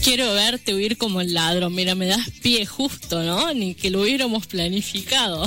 Quiero verte huir como el ladrón. Mira, me das pie justo, ¿no? Ni que lo hubiéramos planificado.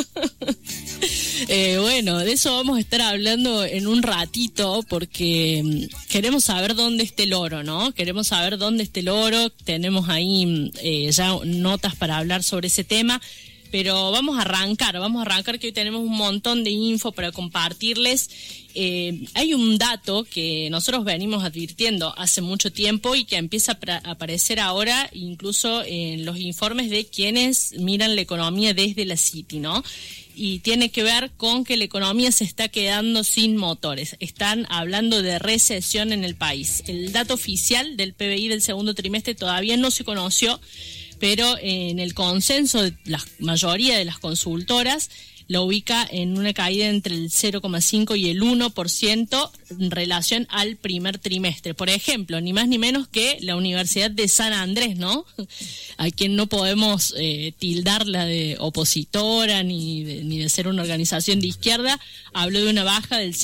Bueno, de eso vamos a estar hablando en un ratito porque queremos saber dónde está el oro, ¿no? Queremos saber dónde está el oro. Tenemos ahí ya notas para hablar sobre ese tema. Pero vamos a arrancar que hoy tenemos un montón de info para compartirles. Hay un dato que nosotros venimos advirtiendo hace mucho tiempo y que empieza a aparecer ahora incluso en los informes de quienes miran la economía desde la City, ¿no? Y tiene que ver con que la economía se está quedando sin motores. Están hablando de recesión en el país. El dato oficial del PBI del segundo trimestre todavía no se conoció, pero en el consenso de la mayoría de las consultoras lo ubica en una caída entre el 0,5 y el 1% en relación al primer trimestre. Por ejemplo, ni más ni menos que la Universidad de San Andrés, ¿no? A quien no podemos tildarla de opositora ni de ser una organización de izquierda, habló de una baja del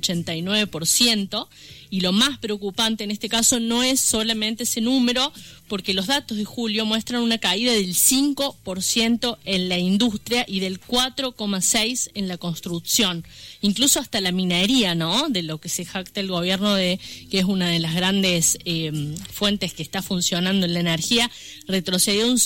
0,89%. Y lo más preocupante en este caso no es solamente ese número, porque los datos de julio muestran una caída del 5% en la industria y del 4,6% en la construcción. Incluso hasta la minería, ¿no? De lo que se jacta el gobierno de que es una de las grandes fuentes que está funcionando en la energía, retrocedió un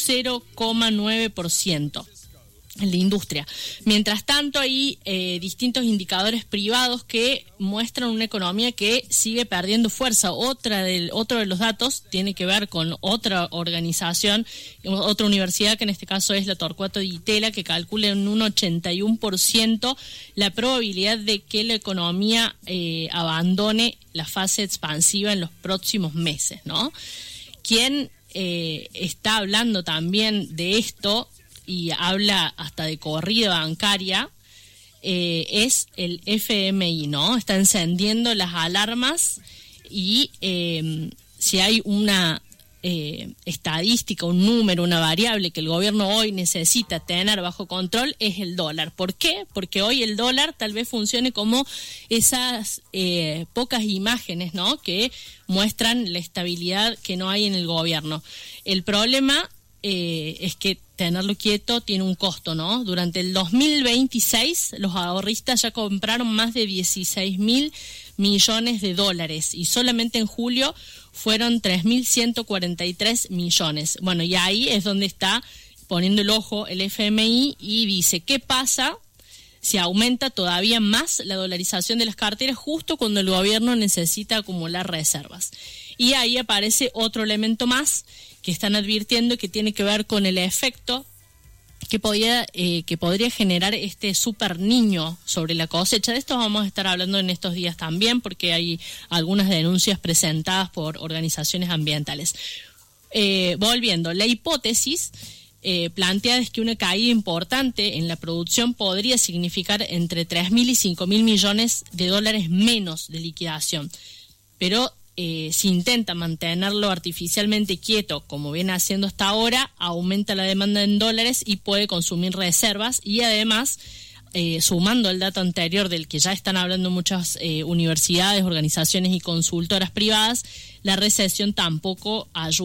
0,9%. En la industria. Mientras tanto, hay distintos indicadores privados que muestran una economía que sigue perdiendo fuerza. Otro de los datos tiene que ver con otra organización, otra universidad, que en este caso es la Torcuato Di Tella, que calcula en un 81% la probabilidad de que la economía abandone la fase expansiva en los próximos meses, ¿no? Quien está hablando también de esto y habla hasta de corrida bancaria, es el FMI, ¿no? Está encendiendo las alarmas y si hay una estadística, un número, una variable que el gobierno hoy necesita tener bajo control es el dólar. ¿Por qué? Porque hoy el dólar tal vez funcione como esas pocas imágenes, ¿no? Que muestran la estabilidad que no hay en el gobierno. El problema es que tenerlo quieto tiene un costo, ¿no? Durante el 2026 los ahorristas ya compraron más de 16.000 millones de dólares y solamente en julio fueron 3.143 millones. Bueno, y ahí es donde está poniendo el ojo el FMI y dice, ¿qué pasa si aumenta todavía más la dolarización de las carteras justo cuando el gobierno necesita acumular reservas? Y ahí aparece otro elemento más que están advirtiendo que tiene que ver con el efecto que podría generar este super niño sobre la cosecha. De esto vamos a estar hablando en estos días también, porque hay algunas denuncias presentadas por organizaciones ambientales. Volviendo, la hipótesis planteada es que una caída importante en la producción podría significar entre 3.000 y 5.000 millones de dólares menos de liquidación. Pero si intenta mantenerlo artificialmente quieto, como viene haciendo hasta ahora, aumenta la demanda en dólares y puede consumir reservas. Y además, sumando el dato anterior del que ya están hablando muchas universidades, organizaciones y consultoras privadas, la recesión tampoco ayuda